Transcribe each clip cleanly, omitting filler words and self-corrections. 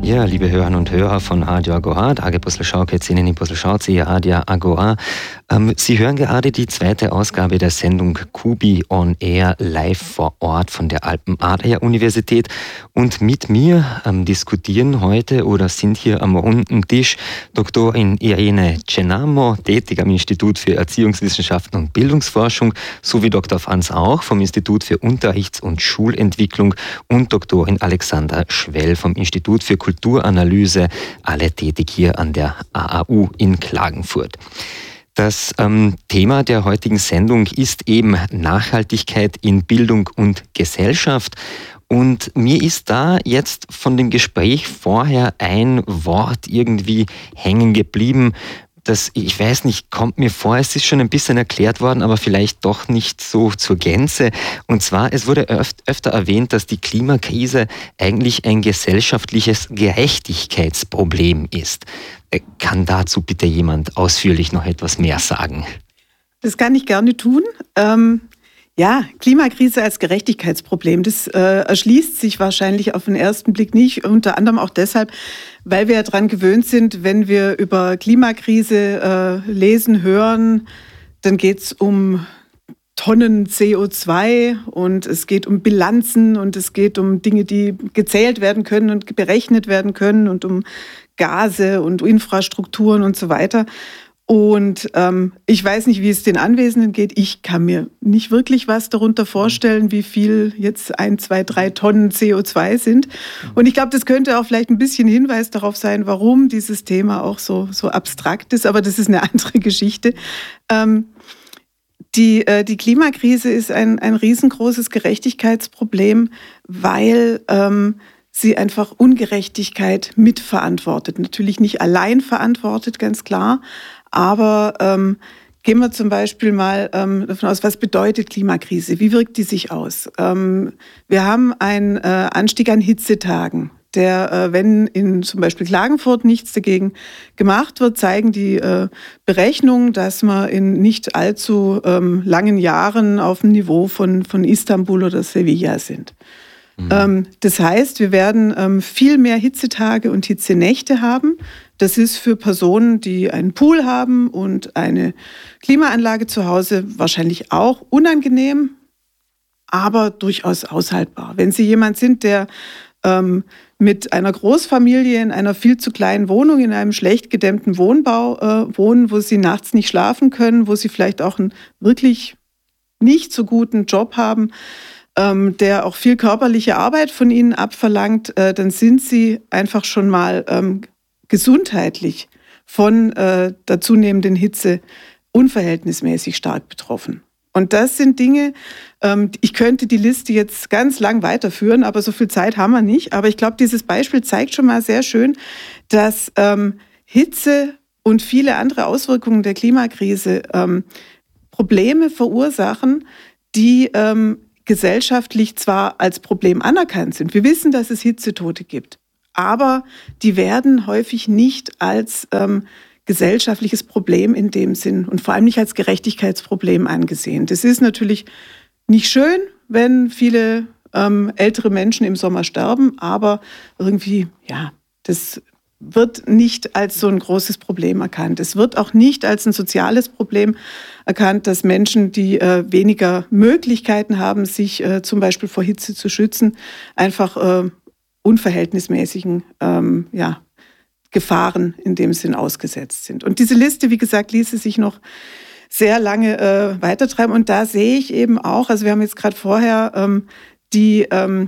Ja, liebe Hörerinnen und Hörer von Radio Agora, Tage Brüssel-Schauke, Szenen Brüssel-Schauze, Radio Agora. Sie hören gerade die zweite Ausgabe der Sendung Kubi on Air live vor Ort von der Alpen-Adria-Universität. Und mit mir diskutieren heute oder sind hier am runden Tisch Doktorin Irene Cenamo, tätig am Institut für Erziehungswissenschaften und Bildungsforschung, sowie Dr. Franz Rauch vom Institut für Unterrichts- und Schulentwicklung und Doktorin Alexandra Schwell vom Institut für Kulturanalyse, alle tätig hier an der AAU in Klagenfurt. Das Thema der heutigen Sendung ist eben Nachhaltigkeit in Bildung und Gesellschaft. Und mir ist da jetzt von dem Gespräch vorher ein Wort irgendwie hängen geblieben. Das, ich weiß nicht, kommt mir vor, es ist schon ein bisschen erklärt worden, aber vielleicht doch nicht so zur Gänze. Und zwar, es wurde öfter erwähnt, dass die Klimakrise eigentlich ein gesellschaftliches Gerechtigkeitsproblem ist. Kann dazu bitte jemand ausführlich noch etwas mehr sagen? Das kann ich gerne tun. Ja, Klimakrise als Gerechtigkeitsproblem, das erschließt sich wahrscheinlich auf den ersten Blick nicht, unter anderem auch deshalb, weil wir ja daran gewöhnt sind, wenn wir über Klimakrise lesen, hören, dann geht es um Tonnen CO2 und es geht um Bilanzen und es geht um Dinge, die gezählt werden können und berechnet werden können und um Gase und Infrastrukturen und so weiter. Und ich weiß nicht, wie es den Anwesenden geht. Ich kann mir nicht wirklich was darunter vorstellen, wie viel jetzt 1, 2, 3 Tonnen CO2 sind. Und ich glaube, das könnte auch vielleicht ein bisschen Hinweis darauf sein, warum dieses Thema auch so abstrakt ist. Aber das ist eine andere Geschichte. Die Klimakrise ist ein riesengroßes Gerechtigkeitsproblem, weil sie einfach Ungerechtigkeit mitverantwortet. Natürlich nicht allein verantwortet, ganz klar. Aber gehen wir zum Beispiel mal davon aus, was bedeutet Klimakrise? Wie wirkt die sich aus? Wir haben einen Anstieg an Hitzetagen, der, wenn in zum Beispiel Klagenfurt nichts dagegen gemacht wird, zeigen die Berechnungen, dass wir in nicht allzu langen Jahren auf dem Niveau von Istanbul oder Sevilla sind. Das heißt, wir werden viel mehr Hitzetage und Hitzenächte haben. Das ist für Personen, die einen Pool haben und eine Klimaanlage zu Hause, wahrscheinlich auch unangenehm, aber durchaus aushaltbar. Wenn Sie jemand sind, der mit einer Großfamilie in einer viel zu kleinen Wohnung, in einem schlecht gedämmten Wohnbau wohnen, wo Sie nachts nicht schlafen können, wo Sie vielleicht auch einen wirklich nicht so guten Job haben, der auch viel körperliche Arbeit von Ihnen abverlangt, dann sind Sie einfach schon mal gesundheitlich von der zunehmenden Hitze unverhältnismäßig stark betroffen. Und das sind Dinge, ich könnte die Liste jetzt ganz lang weiterführen, aber so viel Zeit haben wir nicht. Aber ich glaube, dieses Beispiel zeigt schon mal sehr schön, dass Hitze und viele andere Auswirkungen der Klimakrise Probleme verursachen, die gesellschaftlich zwar als Problem anerkannt sind. Wir wissen, dass es Hitzetote gibt, aber die werden häufig nicht als gesellschaftliches Problem in dem Sinn und vor allem nicht als Gerechtigkeitsproblem angesehen. Das ist natürlich nicht schön, wenn viele ältere Menschen im Sommer sterben, aber irgendwie, ja, das wird nicht als so ein großes Problem erkannt. Es wird auch nicht als ein soziales Problem erkannt, dass Menschen, die weniger Möglichkeiten haben, sich zum Beispiel vor Hitze zu schützen, einfach unverhältnismäßigen Gefahren in dem Sinn ausgesetzt sind. Und diese Liste, wie gesagt, ließe sich noch sehr lange weitertreiben. Und da sehe ich eben auch, also wir haben jetzt gerade vorher die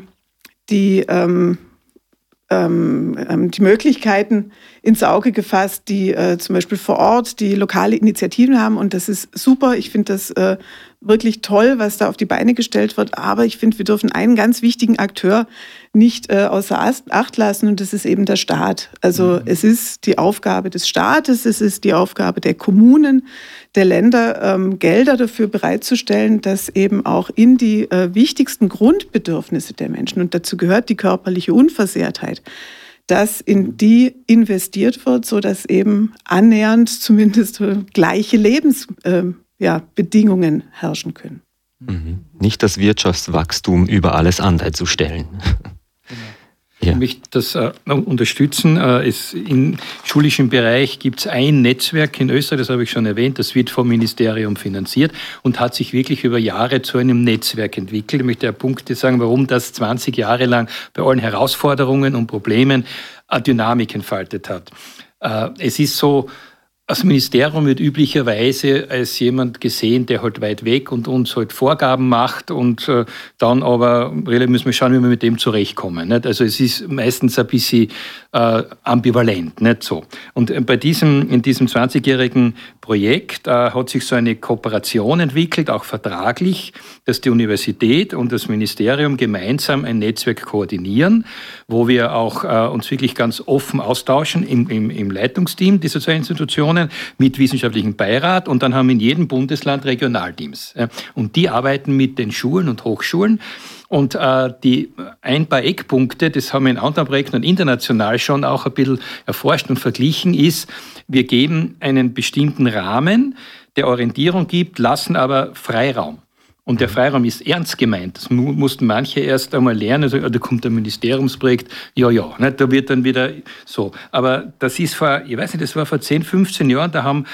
Möglichkeiten ins Auge gefasst, die zum Beispiel vor Ort die lokale Initiativen haben. Und das ist super. Ich finde das wirklich toll, was da auf die Beine gestellt wird. Aber ich finde, wir dürfen einen ganz wichtigen Akteur nicht außer Acht lassen. Und das ist eben der Staat. Also es ist die Aufgabe des Staates, es ist die Aufgabe der Kommunen, der Länder, Gelder dafür bereitzustellen, dass eben auch in die wichtigsten Grundbedürfnisse der Menschen, und dazu gehört die körperliche Unversehrtheit, dass in die investiert wird, sodass eben annähernd zumindest gleiche Lebensbedingungen herrschen können. Nicht das Wirtschaftswachstum über alles andere zu stellen. Genau. Ich möchte das unterstützen. Im schulischen Bereich gibt es ein Netzwerk in Österreich, das habe ich schon erwähnt, das wird vom Ministerium finanziert und hat sich wirklich über Jahre zu einem Netzwerk entwickelt. Ich möchte ja Punkte sagen, warum das 20 Jahre lang bei allen Herausforderungen und Problemen eine Dynamik entfaltet hat. Es ist so, das Ministerium wird üblicherweise als jemand gesehen, der halt weit weg und uns halt Vorgaben macht und dann aber müssen wir schauen, wie wir mit dem zurechtkommen. Nicht? Also es ist meistens ein bisschen ambivalent, nicht so. Und in diesem 20-jährigen Projekt hat sich so eine Kooperation entwickelt, auch vertraglich, dass die Universität und das Ministerium gemeinsam ein Netzwerk koordinieren, wo wir auch uns wirklich ganz offen austauschen im Leitungsteam dieser zwei Institutionen mit wissenschaftlichem Beirat und dann haben in jedem Bundesland Regionalteams. Und die arbeiten mit den Schulen und Hochschulen. Und ein paar Eckpunkte, das haben wir in anderen Projekten und international schon auch ein bisschen erforscht und verglichen, ist, wir geben einen bestimmten Rahmen, der Orientierung gibt, lassen aber Freiraum. Und der Freiraum ist ernst gemeint. Das mussten manche erst einmal lernen. Also, da kommt ein Ministeriumsprojekt, ne, da wird dann wieder so. Aber das ist das war vor 10, 15 Jahren, da haben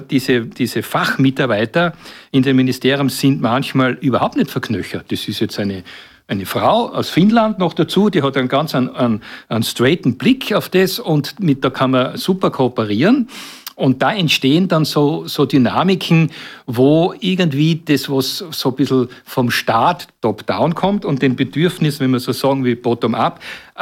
diese Fachmitarbeiter in den Ministerium sind manchmal überhaupt nicht verknöchert. Das ist jetzt eine Frau aus Finnland noch dazu, die hat einen ganz einen straighten Blick auf das und da kann man super kooperieren. Und da entstehen dann so Dynamiken, wo irgendwie das, was so ein bisschen vom Staat top-down kommt und den Bedürfnissen, wenn wir so sagen wie bottom-up,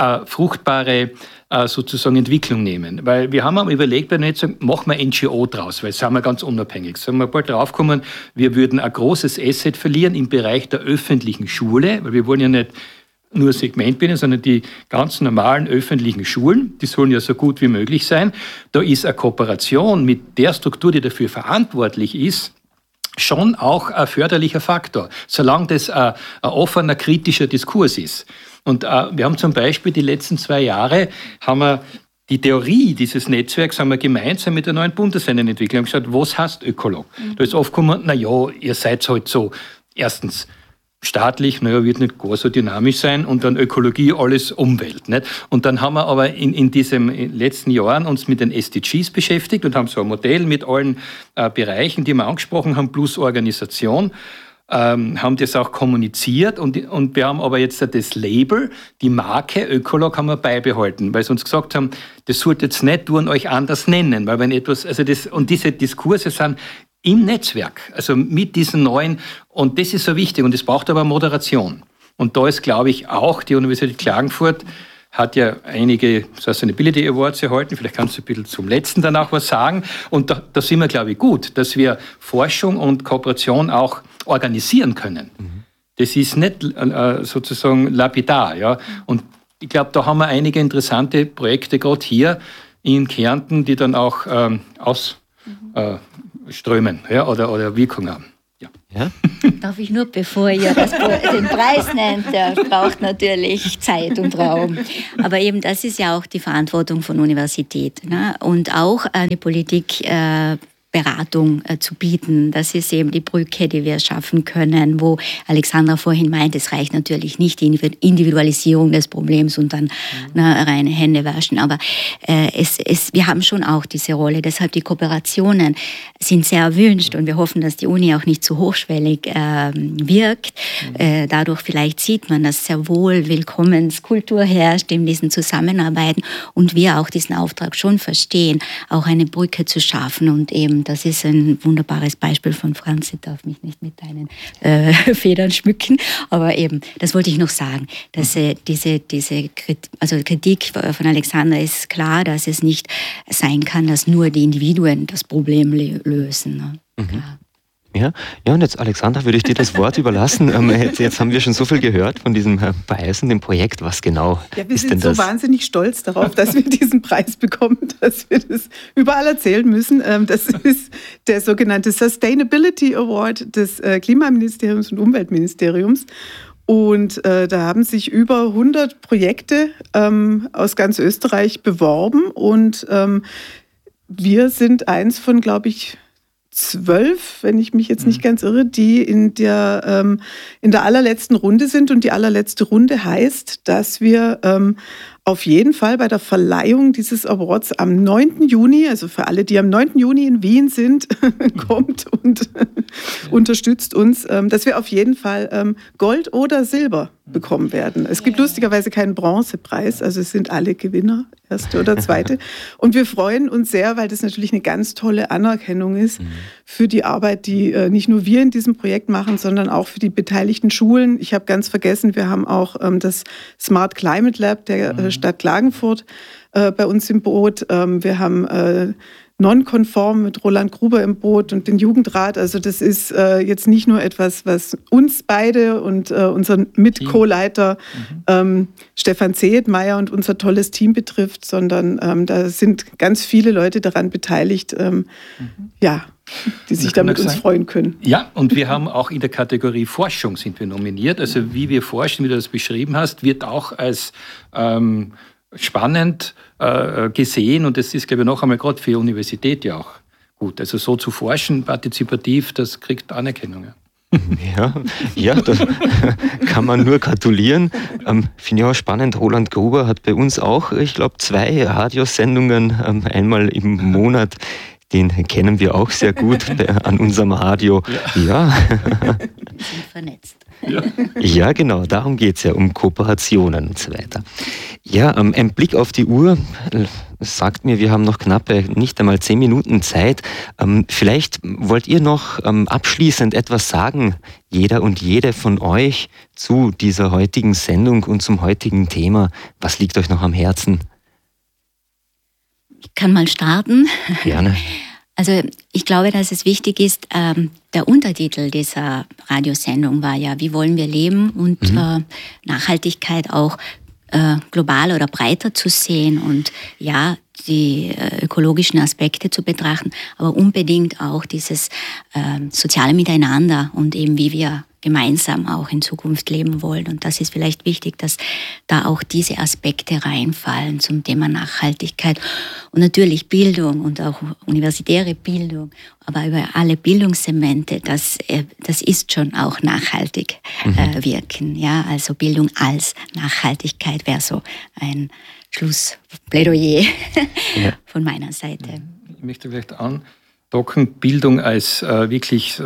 fruchtbare sozusagen Entwicklung nehmen. Weil wir haben auch überlegt bei der Netzwerk, machen wir NGO draus, weil sind wir ganz unabhängig. Sind wir bald draufgekommen, wir würden ein großes Asset verlieren im Bereich der öffentlichen Schule, weil wir wollen ja nicht nur Segmentbienen, sondern die ganz normalen öffentlichen Schulen, die sollen ja so gut wie möglich sein. Da ist eine Kooperation mit der Struktur, die dafür verantwortlich ist, schon auch ein förderlicher Faktor, solange das ein offener, kritischer Diskurs ist. Und wir haben zum Beispiel die letzten 2 Jahre, haben wir die Theorie dieses Netzwerks haben wir gemeinsam mit der neuen Bundesländern entwickelt und gesagt, was heißt Ökolog? Da ist oft gekommen, ihr seid halt so, erstens, staatlich, wird nicht gar so dynamisch sein und dann Ökologie, alles Umwelt. Nicht? Und dann haben wir aber in diesen letzten Jahren uns mit den SDGs beschäftigt und haben so ein Modell mit allen Bereichen, die wir angesprochen haben, plus Organisation, haben das auch kommuniziert und wir haben aber jetzt das Label, die Marke Ökolog haben wir beibehalten, weil sie uns gesagt haben, das sollt jetzt nicht tun, euch anders nennen, weil wenn etwas, und diese Diskurse sind im Netzwerk, also mit diesen neuen, und das ist so wichtig und es braucht aber Moderation. Und da ist, glaube ich, auch die Universität Klagenfurt hat ja einige Sustainability Awards erhalten, vielleicht kannst du ein bisschen zum letzten dann auch was sagen. Und da sind wir, glaube ich, gut, dass wir Forschung und Kooperation auch organisieren können. Das ist nicht sozusagen lapidar. Ja? Und ich glaube, da haben wir einige interessante Projekte, gerade hier in Kärnten, die dann auch strömen oder Wirkung haben. Ja? Darf ich nur, bevor ihr den Preis nennt, der braucht natürlich Zeit und Raum. Aber eben das ist ja auch die Verantwortung von Universität, ne? Und auch eine Politikberatung zu bieten. Das ist eben die Brücke, die wir schaffen können, wo Alexandra vorhin meint, es reicht natürlich nicht die Individualisierung des Problems und dann reine Hände waschen. Aber wir haben schon auch diese Rolle. Deshalb die Kooperationen sind sehr erwünscht und wir hoffen, dass die Uni auch nicht zu hochschwellig wirkt. Dadurch vielleicht sieht man, dass sehr wohl Willkommenskultur herrscht in diesen Zusammenarbeiten und wir auch diesen Auftrag schon verstehen, auch eine Brücke zu schaffen und eben das ist ein wunderbares Beispiel von Franz. Ich darf mich nicht mit deinen Federn schmücken, aber eben, das wollte ich noch sagen, dass diese Kritik von Alexandra ist klar, dass es nicht sein kann, dass nur die Individuen das Problem lösen. Ne? Ja, und jetzt, Alexandra, würde ich dir das Wort überlassen. Jetzt haben wir schon so viel gehört von diesem Preis und dem Projekt. Was genau ist denn das? Wir sind so wahnsinnig stolz darauf, dass wir diesen Preis bekommen, dass wir das überall erzählen müssen. Das ist der sogenannte Sustainability Award des Klimaministeriums und Umweltministeriums. Und da haben sich über 100 Projekte aus ganz Österreich beworben. Und wir sind eins von, glaube ich, 12, wenn ich mich jetzt nicht ganz irre, die in der allerletzten Runde sind. Und die allerletzte Runde heißt, dass wir auf jeden Fall bei der Verleihung dieses Awards am 9. Juni, also für alle, die am 9. Juni in Wien sind, kommt und unterstützt uns, dass wir auf jeden Fall Gold oder Silber bekommen werden. Es gibt lustigerweise keinen Bronzepreis, also es sind alle Gewinner, erste oder zweite. Und wir freuen uns sehr, weil das natürlich eine ganz tolle Anerkennung ist für die Arbeit, die nicht nur wir in diesem Projekt machen, sondern auch für die beteiligten Schulen. Ich habe ganz vergessen, wir haben auch das Smart Climate Lab der Stadt Klagenfurt bei uns im Boot. Wir haben Nonkonform mit Roland Gruber im Boot und den Jugendrat. Also das ist jetzt nicht nur etwas, was uns beide und unseren Mit-Co-Leiter Stefan Zehetmeier und unser tolles Team betrifft, sondern da sind ganz viele Leute daran beteiligt, die sich damit uns freuen können. Ja, und wir haben auch in der Kategorie Forschung sind wir nominiert. Also wie wir forschen, wie du das beschrieben hast, wird auch als spannend gesehen, und das ist, glaube ich, noch einmal gerade für die Universität ja auch gut. Also so zu forschen, partizipativ, das kriegt Anerkennung. Ja, da kann man nur gratulieren. Finde ich auch spannend, Roland Gruber hat bei uns auch, ich glaube, 2 Radiosendungen, einmal im Monat. Den kennen wir auch sehr gut an unserem Radio. Ja. Wir sind vernetzt. Ja, genau, darum geht es ja, um Kooperationen und so weiter. Ja, ein Blick auf die Uhr sagt mir, wir haben noch knappe, nicht einmal 10 Minuten Zeit. Vielleicht wollt ihr noch abschließend etwas sagen, jeder und jede von euch, zu dieser heutigen Sendung und zum heutigen Thema. Was liegt euch noch am Herzen? Ich kann mal starten. Gerne. Also ich glaube, dass es wichtig ist, der Untertitel dieser Radiosendung war ja, wie wollen wir leben, und Nachhaltigkeit auch global oder breiter zu sehen und ja, die ökologischen Aspekte zu betrachten, aber unbedingt auch dieses soziale Miteinander und eben wie wir gemeinsam auch in Zukunft leben wollen. Und das ist vielleicht wichtig, dass da auch diese Aspekte reinfallen zum Thema Nachhaltigkeit. Und natürlich Bildung und auch universitäre Bildung, aber über alle Bildungssegmente, das ist schon auch nachhaltig wirken. Ja? Also Bildung als Nachhaltigkeit wäre so ein Schlussplädoyer von meiner Seite. Ich möchte vielleicht andocken, Bildung als wirklich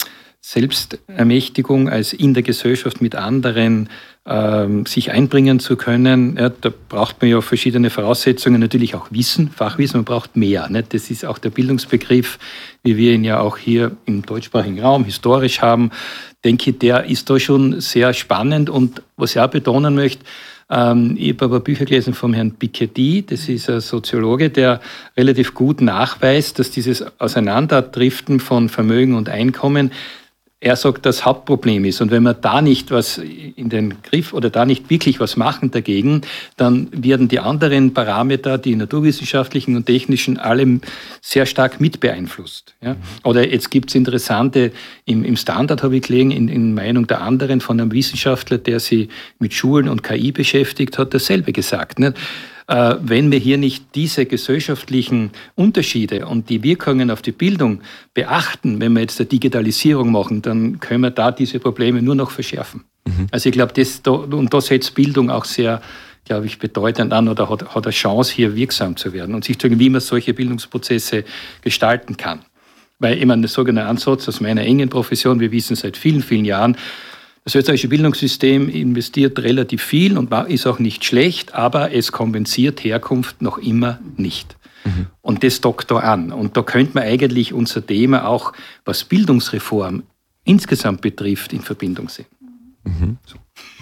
Selbstermächtigung, als in der Gesellschaft mit anderen sich einbringen zu können. Ja, da braucht man ja verschiedene Voraussetzungen, natürlich auch Wissen, Fachwissen, man braucht mehr. Nicht? Das ist auch der Bildungsbegriff, wie wir ihn ja auch hier im deutschsprachigen Raum historisch haben. Denke, der ist da schon sehr spannend, und was ich auch betonen möchte, ich habe aber Bücher gelesen vom Herrn Piketty, das ist ein Soziologe, der relativ gut nachweist, dass dieses Auseinanderdriften von Vermögen und Einkommen, er sagt, das Hauptproblem ist. Und wenn wir da nicht was in den Griff oder da nicht wirklich was machen dagegen, dann werden die anderen Parameter, die naturwissenschaftlichen und technischen, alle sehr stark mit beeinflusst. Ja? Oder jetzt gibt es interessante, im Standard habe ich gelesen, in Meinung der anderen von einem Wissenschaftler, der sich mit Schulen und KI beschäftigt hat, dasselbe gesagt. Nicht? Wenn wir hier nicht diese gesellschaftlichen Unterschiede und die Wirkungen auf die Bildung beachten, wenn wir jetzt eine Digitalisierung machen, dann können wir da diese Probleme nur noch verschärfen. Also ich glaube, da setzt Bildung auch sehr, glaube ich, bedeutend an oder hat eine Chance, hier wirksam zu werden und sich zu sagen, wie man solche Bildungsprozesse gestalten kann. Weil ich meine, der sogenannte Ansatz aus meiner engen Profession, wir wissen seit vielen, vielen Jahren, das österreichische Bildungssystem investiert relativ viel und ist auch nicht schlecht, aber es kompensiert Herkunft noch immer nicht. Und das dockt da an. Und da könnte man eigentlich unser Thema auch, was Bildungsreform insgesamt betrifft, in Verbindung sehen. So.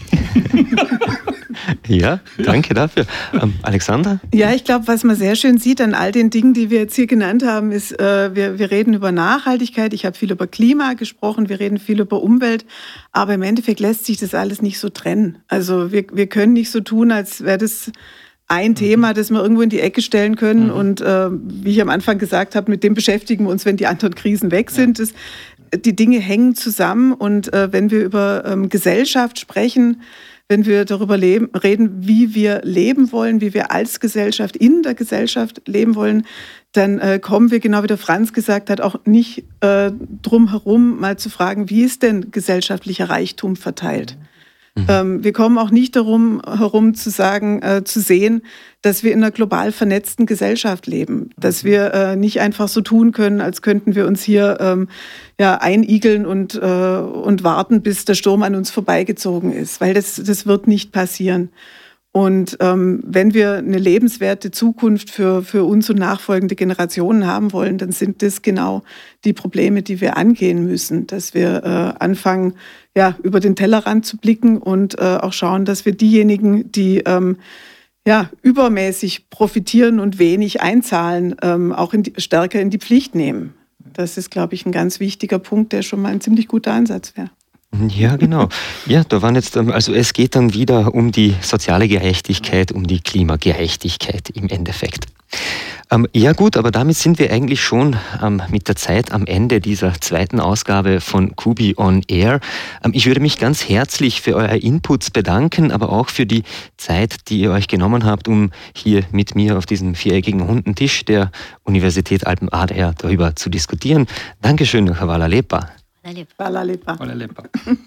Ja, danke dafür. Alexandra? Ja, ich glaube, was man sehr schön sieht an all den Dingen, die wir jetzt hier genannt haben, ist, wir reden über Nachhaltigkeit, ich habe viel über Klima gesprochen, wir reden viel über Umwelt, aber im Endeffekt lässt sich das alles nicht so trennen. Also wir können nicht so tun, als wäre das ein Thema, das wir irgendwo in die Ecke stellen können und wie ich am Anfang gesagt habe, mit dem beschäftigen wir uns, wenn die anderen Krisen weg sind. Die Dinge hängen zusammen, und wenn wir über Gesellschaft sprechen, wenn wir darüber reden, wie wir leben wollen, wie wir als Gesellschaft in der Gesellschaft leben wollen, dann kommen wir, genau wie der Franz gesagt hat, auch nicht drum herum, mal zu fragen, wie ist denn gesellschaftlicher Reichtum verteilt? Wir kommen auch nicht darum herum zu sehen, dass wir in einer global vernetzten Gesellschaft leben, dass wir nicht einfach so tun können, als könnten wir uns hier einigeln und warten, bis der Sturm an uns vorbeigezogen ist, weil das wird nicht passieren. Und wenn wir eine lebenswerte Zukunft für uns und nachfolgende Generationen haben wollen, dann sind das genau die Probleme, die wir angehen müssen, dass wir anfangen, über den Tellerrand zu blicken und auch schauen, dass wir diejenigen, die übermäßig profitieren und wenig einzahlen, auch stärker in die Pflicht nehmen. Das ist, glaube ich, ein ganz wichtiger Punkt, der schon mal ein ziemlich guter Ansatz wäre. Ja, genau. Ja, da waren jetzt, also es geht dann wieder um die soziale Gerechtigkeit, um die Klimagerechtigkeit im Endeffekt. Ja gut, aber damit sind wir eigentlich schon mit der Zeit am Ende dieser zweiten Ausgabe von Kubi on Air. Ich würde mich ganz herzlich für eure Inputs bedanken, aber auch für die Zeit, die ihr euch genommen habt, um hier mit mir auf diesem viereckigen runden Tisch der Universität Alpen-Adria darüber zu diskutieren. Dankeschön, Hvala lepa. Hvala lepa. Hvala lepa.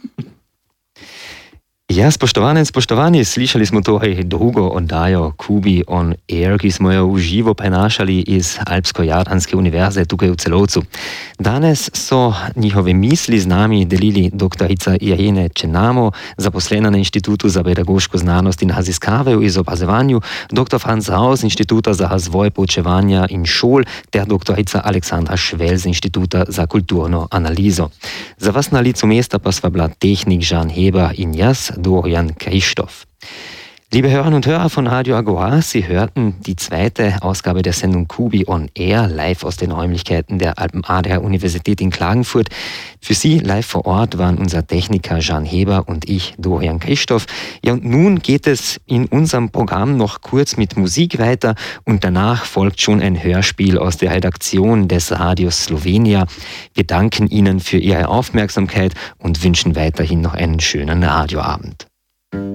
Ja, spoštovane in spoštovani, slišali smo torej drugo oddajo Kubi on Air, ki smo jo v živo prenašali iz Alpsko-Jadranske univerze tukaj v Celovcu. Danes so njihove misli z nami delili doktorica Irene Čenamo, zaposlena na Inštitutu za pedagoško znanost in raziskave v izobrazovanju, dr. Franz Rau z Inštituta za razvoj poučevanja in šol ter doktorica Aleksandra Švel z Inštituta za kulturno analizo. Za vas na licu mesta pa sva bila tehnik Žan Heber in jaz, Dorian Christoph. Liebe Hörerinnen und Hörer von Radio Agora, Sie hörten die zweite Ausgabe der Sendung Kubi on Air, live aus den Räumlichkeiten der Alpen-Adria-Universität in Klagenfurt. Für Sie live vor Ort waren unser Techniker Jan Heber und ich, Dorian Christoph. Ja, und nun geht es in unserem Programm noch kurz mit Musik weiter und danach folgt schon ein Hörspiel aus der Redaktion des Radios Slovenia. Wir danken Ihnen für Ihre Aufmerksamkeit und wünschen weiterhin noch einen schönen Radioabend.